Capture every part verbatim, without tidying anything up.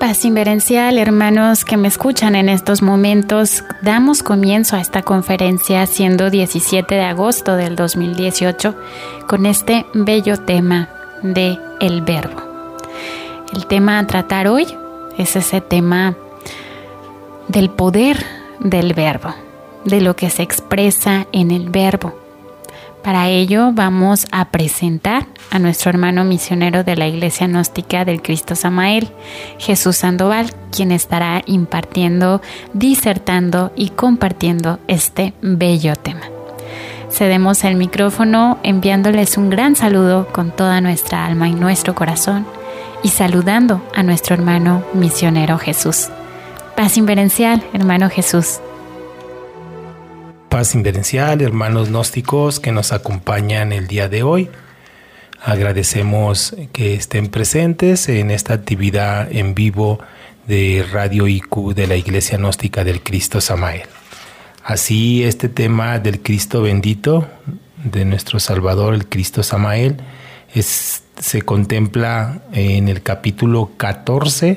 Paz Inverencial, hermanos que me escuchan en estos momentos, damos comienzo a esta conferencia siendo diecisiete de agosto del dos mil dieciocho con este bello tema de el verbo. El tema a tratar hoy es ese tema del poder del verbo, de lo que se expresa en el verbo. Para ello vamos a presentar a nuestro hermano misionero de la Iglesia Gnóstica del Cristo Samael, Jesús Sandoval, quien estará impartiendo, disertando y compartiendo este bello tema. Cedemos el micrófono enviándoles un gran saludo con toda nuestra alma y nuestro corazón y saludando a nuestro hermano misionero Jesús. Paz Inverencial, hermano Jesús. Paz Inverencial, hermanos gnósticos que nos acompañan el día de hoy. Agradecemos que estén presentes en esta actividad en vivo de Radio I Q de la Iglesia Gnóstica del Cristo Samael. Así, este tema del Cristo bendito, de nuestro Salvador, el Cristo Samael, es, se contempla en el capítulo catorce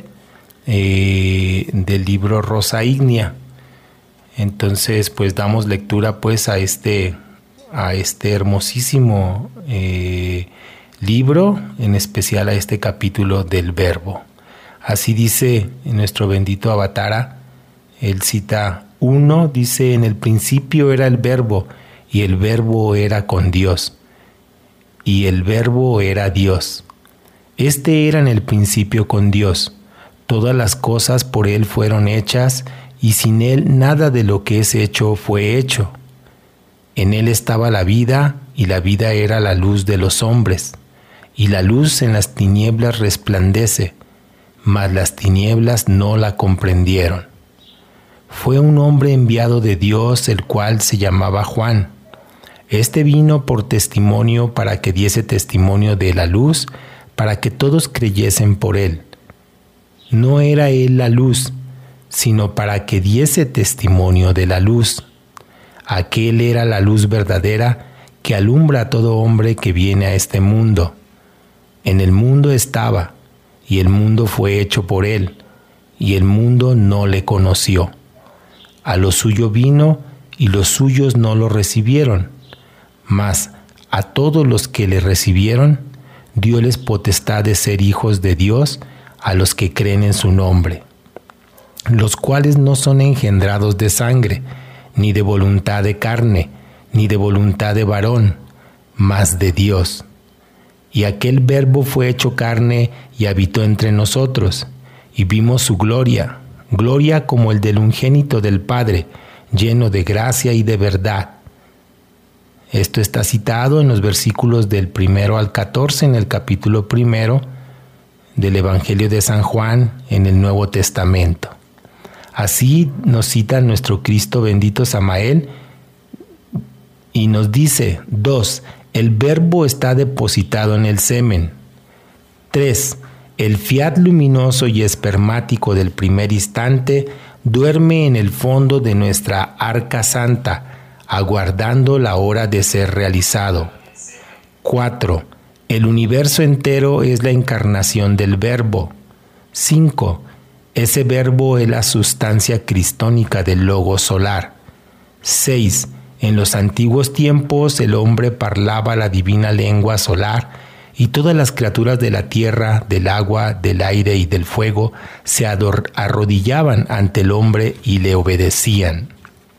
eh, del libro Rosa Ígnea. Entonces, pues damos lectura pues a este, a este hermosísimo eh, libro, en especial a este capítulo del Verbo. Así dice nuestro bendito Avatara, él cita uno, dice: en el principio era el Verbo, y el Verbo era con Dios, y el Verbo era Dios. Este era en el principio con Dios. Todas las cosas por él fueron hechas, y sin él nada de lo que es hecho fue hecho. En él estaba la vida, y la vida era la luz de los hombres. Y la luz en las tinieblas resplandece, mas las tinieblas no la comprendieron. Fue un hombre enviado de Dios, el cual se llamaba Juan. Este vino por testimonio para que diese testimonio de la luz, para que todos creyesen por él. No era él la luz, sino para que diese testimonio de la luz. Aquel era la luz verdadera que alumbra a todo hombre que viene a este mundo. En el mundo estaba, y el mundo fue hecho por él, y el mundo no le conoció. A lo suyo vino, y los suyos no lo recibieron. Mas a todos los que le recibieron, dióles potestad de ser hijos de Dios, a los que creen en su nombre, los cuales no son engendrados de sangre, ni de voluntad de carne, ni de voluntad de varón, mas de Dios. Y aquel Verbo fue hecho carne y habitó entre nosotros, y vimos su gloria, gloria como el del unigénito del Padre, lleno de gracia y de verdad. Esto está citado en los versículos del primero al catorce en el capítulo primero del Evangelio de San Juan en el Nuevo Testamento. Así nos cita nuestro Cristo bendito Samael y nos dice: dos. El Verbo está depositado en el semen. tres. El fiat luminoso y espermático del primer instante duerme en el fondo de nuestra arca santa, aguardando la hora de ser realizado. cuatro. El universo entero es la encarnación del Verbo. cinco. Ese Verbo es la sustancia cristónica del Logos solar. seis. En los antiguos tiempos el hombre parlaba la divina lengua solar, y todas las criaturas de la tierra, del agua, del aire y del fuego se ador- arrodillaban ante el hombre y le obedecían.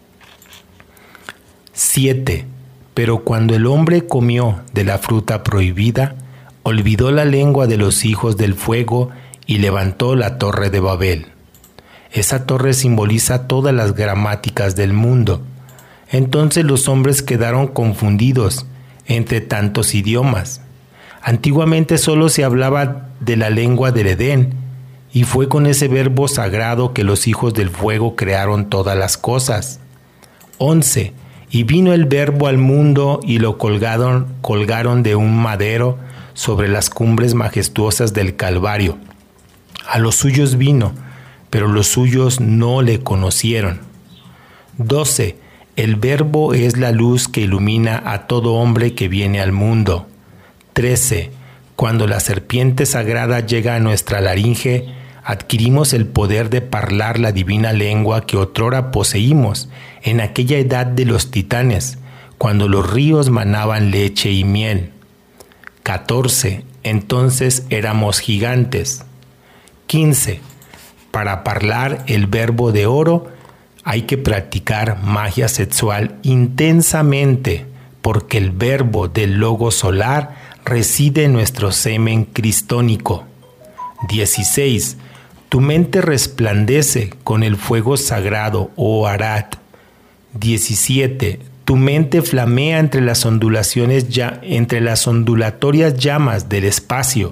siete. Pero cuando el hombre comió de la fruta prohibida, olvidó la lengua de los hijos del fuego y levantó la torre de Babel. Esa torre simboliza todas las gramáticas del mundo. Entonces los hombres quedaron confundidos entre tantos idiomas. Antiguamente solo se hablaba de la lengua del Edén, y fue con ese verbo sagrado que los hijos del fuego crearon todas las cosas. once. Y vino el Verbo al mundo y lo colgaron, colgaron de un madero sobre las cumbres majestuosas del Calvario. A los suyos vino, pero los suyos no le conocieron. doce. El Verbo es la luz que ilumina a todo hombre que viene al mundo. trece. Cuando la serpiente sagrada llega a nuestra laringe, adquirimos el poder de hablar la divina lengua que otrora poseímos en aquella edad de los titanes, cuando los ríos manaban leche y miel. catorce. Entonces éramos gigantes. quince. Para hablar el verbo de oro hay que practicar magia sexual intensamente, porque el verbo del logo solar reside en nuestro semen cristónico. dieciséis. Tu mente resplandece con el fuego sagrado, oh Arat. diecisiete. Tu mente flamea entre las ondulaciones ya, entre las ondulatorias llamas del espacio.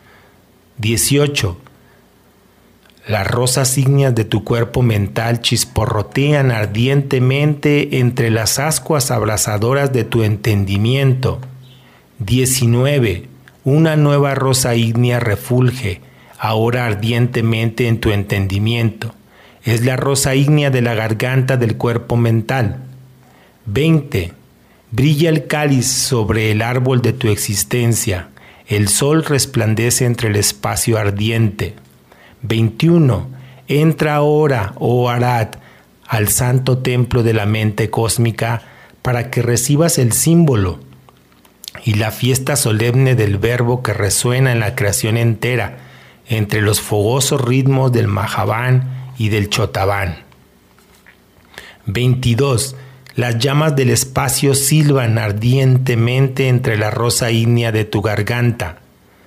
dieciocho. Las rosas ígneas de tu cuerpo mental chisporrotean ardientemente entre las ascuas abrasadoras de tu entendimiento. diecinueve. Una nueva rosa ígnea refulge, ahora ardientemente en tu entendimiento. Es la rosa ígnea de la garganta del cuerpo mental. veinte. Brilla el cáliz sobre el árbol de tu existencia. El sol resplandece entre el espacio ardiente. veintiuno. Entra ahora, oh Arat, al santo templo de la mente cósmica para que recibas el símbolo y la fiesta solemne del verbo que resuena en la creación entera, entre los fogosos ritmos del Mahaván y del Chotabán. veintidós. Las llamas del espacio silban ardientemente entre la rosa ígnea de tu garganta.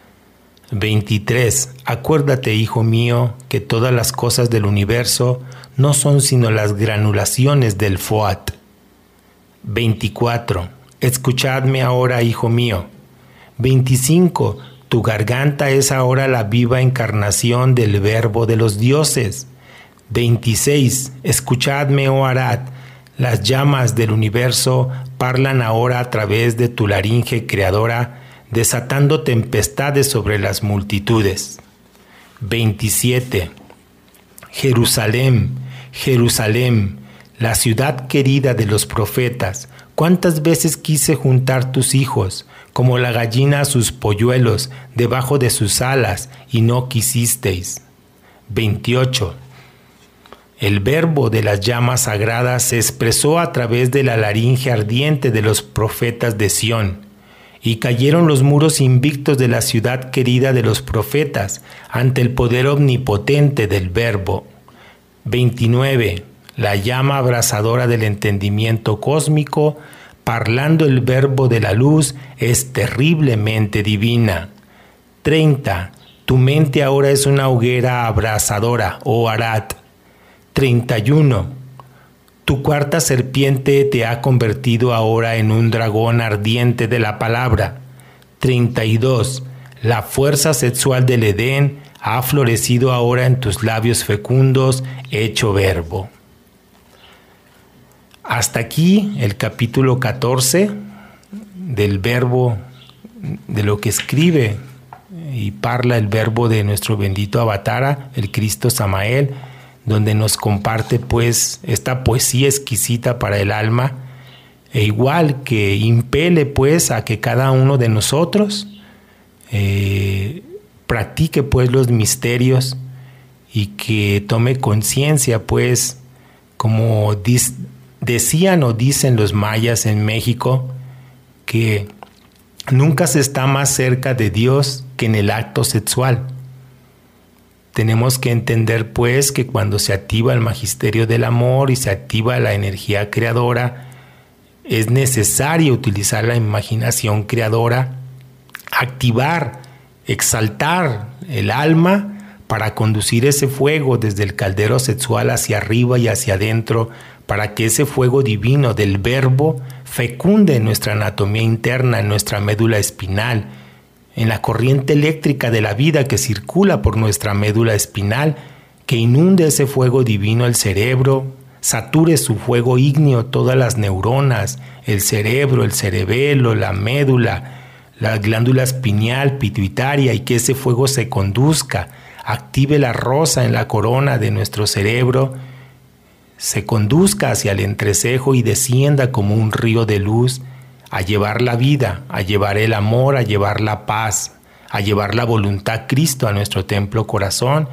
veintitrés. Acuérdate, hijo mío, que todas las cosas del universo no son sino las granulaciones del Foat. veinticuatro. Escuchadme ahora, hijo mío. veinticinco. Tu garganta es ahora la viva encarnación del verbo de los dioses. veintiséis. Escuchadme, oh Arat. Las llamas del universo parlan ahora a través de tu laringe creadora, desatando tempestades sobre las multitudes. veintisiete. Jerusalén, Jerusalén, la ciudad querida de los profetas, cuántas veces quise juntar tus hijos, como la gallina a sus polluelos, debajo de sus alas, y no quisisteis. veintiocho. El verbo de las llamas sagradas se expresó a través de la laringe ardiente de los profetas de Sión, y cayeron los muros invictos de la ciudad querida de los profetas ante el poder omnipotente del verbo. veintinueve. La llama abrasadora del entendimiento cósmico, parlando el verbo de la luz, es terriblemente divina. treinta. Tu mente ahora es una hoguera abrasadora, oh Arat. treinta y uno. Tu cuarta serpiente te ha convertido ahora en un dragón ardiente de la palabra. treinta y dos. La fuerza sexual del Edén ha florecido ahora en tus labios fecundos, hecho verbo. Hasta aquí el capítulo catorce del verbo, de lo que escribe y parla el verbo de nuestro bendito Avatara, el Cristo Samael, donde nos comparte pues esta poesía exquisita para el alma, e igual que impele pues a que cada uno de nosotros eh, practique pues los misterios y que tome conciencia pues, como dis, decían o dicen los mayas en México, que nunca se está más cerca de Dios que en el acto sexual. Tenemos que entender pues que cuando se activa el magisterio del amor y se activa la energía creadora, es necesario utilizar la imaginación creadora, activar, exaltar el alma para conducir ese fuego desde el caldero sexual hacia arriba y hacia adentro, para que ese fuego divino del verbo fecunde en nuestra anatomía interna, en nuestra médula espinal, en la corriente eléctrica de la vida que circula por nuestra médula espinal, que inunde ese fuego divino el cerebro, sature su fuego ígneo todas las neuronas, el cerebro, el cerebelo, la médula, la glándula pineal, pituitaria, y que ese fuego se conduzca, active la rosa en la corona de nuestro cerebro, se conduzca hacia el entrecejo y descienda como un río de luz, a llevar la vida, a llevar el amor, a llevar la paz, a llevar la voluntad Cristo a nuestro templo corazón,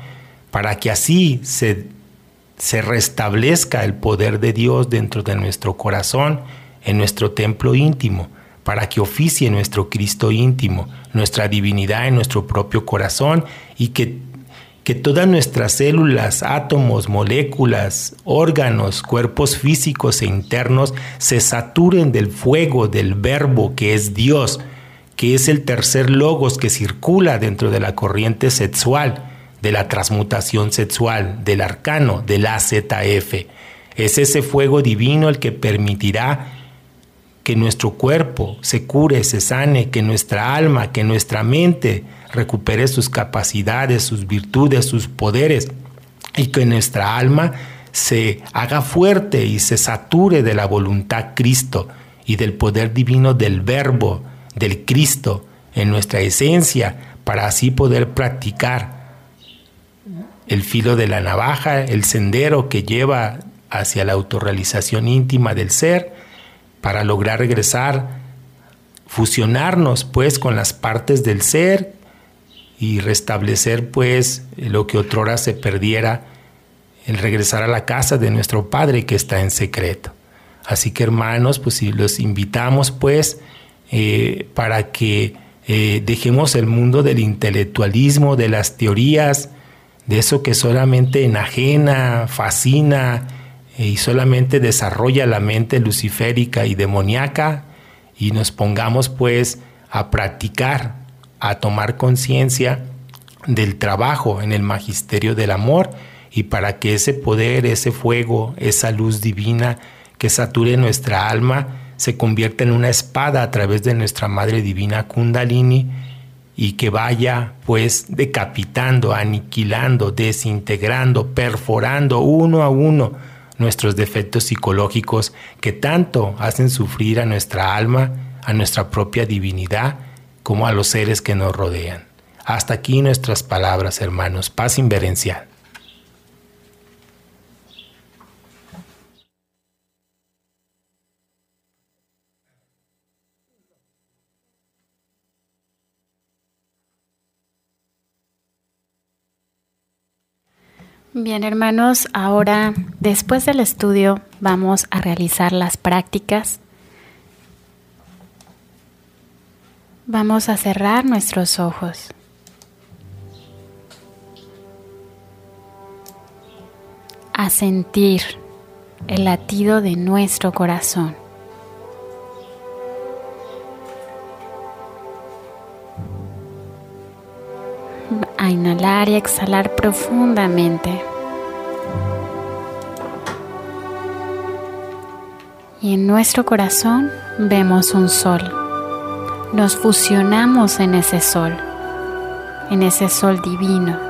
para que así se, se restablezca el poder de Dios dentro de nuestro corazón, en nuestro templo íntimo, para que oficie nuestro Cristo íntimo, nuestra divinidad en nuestro propio corazón, y que, que todas nuestras células, átomos, moléculas, órganos, cuerpos físicos e internos se saturen del fuego del Verbo que es Dios, que es el tercer logos que circula dentro de la corriente sexual, de la transmutación sexual, del arcano, del A Z F. Es ese fuego divino el que permitirá que nuestro cuerpo se cure, se sane, que nuestra alma, que nuestra mente recupere sus capacidades, sus virtudes, sus poderes, y que nuestra alma se haga fuerte y se sature de la voluntad Cristo y del poder divino del Verbo, del Cristo en nuestra esencia, para así poder practicar el filo de la navaja, el sendero que lleva hacia la autorrealización íntima del ser, para lograr regresar, fusionarnos pues con las partes del ser y restablecer pues lo que otrora se perdiera, el regresar a la casa de nuestro Padre que está en secreto. Así que, hermanos, pues si los invitamos pues eh, para que eh, dejemos el mundo del intelectualismo, de las teorías, de eso que solamente enajena, fascina y solamente desarrolla la mente luciférica y demoníaca, y nos pongamos pues a practicar, a tomar conciencia del trabajo en el magisterio del amor, y para que ese poder, ese fuego, esa luz divina que sature nuestra alma se convierta en una espada a través de nuestra Madre Divina Kundalini, y que vaya pues decapitando, aniquilando, desintegrando, perforando uno a uno nuestros defectos psicológicos que tanto hacen sufrir a nuestra alma, a nuestra propia divinidad, como a los seres que nos rodean. Hasta aquí nuestras palabras, hermanos. Paz inverencial. Bien, hermanos, ahora después del estudio vamos a realizar las prácticas. Vamos a cerrar nuestros ojos. A sentir el latido de nuestro corazón. A inhalar y exhalar profundamente. Y en nuestro corazón vemos un sol. Nos fusionamos en ese sol, en ese sol divino.